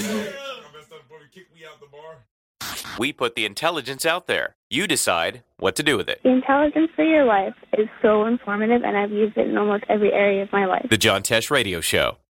We put the intelligence out there. You decide what to do with it. The Intelligence for Your Life is so informative, and I've used it in almost every area of my life. The John Tesh Radio Show.